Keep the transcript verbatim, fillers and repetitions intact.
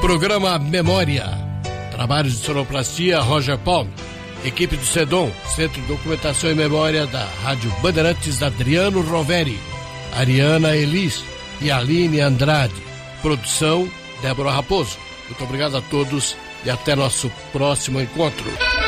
Programa Memória. Trabalhos de sonoplastia Roger Palme. Equipe do SEDOM, Centro de Documentação e Memória da Rádio Bandeirantes, Adriano Roveri, Ariana Elis e Aline Andrade. Produção Débora Raposo. Muito obrigado a todos e até nosso próximo encontro.